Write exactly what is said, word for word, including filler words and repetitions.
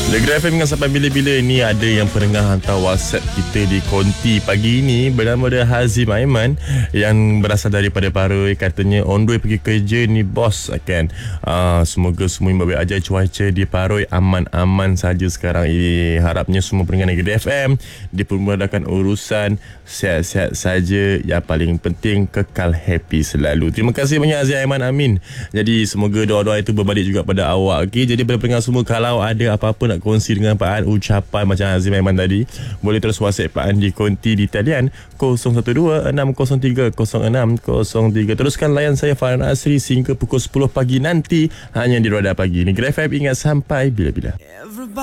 Negeri F M ingat sampai bila-bila ni ada yang pernah hantar WhatsApp kita di konti pagi ini bernama dia Hazim Aiman yang berasal daripada Paroi. Katanya on the way pergi kerja ni bos kan. Uh, semoga semua yang baik aja, cuaca di Paroi aman-aman saja sekarang ini. Harapnya semua pendengar Negeri F M dipermudahkan urusan, sihat-sihat saja. Yang paling penting kekal happy selalu. Terima kasih banyak Hazim Aiman, amin. Jadi semoga doa-doa itu berbalik juga pada awak. Okay? Jadi pada pendengar semua, kalau ada apa-apa nak kongsi dengan Pak An, ucapan macam Hazim Aiman tadi, boleh terus WhatsApp Pak An di konti di talian kosong satu dua enam kosong tiga kosong enam kosong tiga. Teruskan layan saya Farhan Asri sehingga pukul sepuluh pagi nanti hanya di Roda Pagi. Negeri F M ingat sampai bila-bila.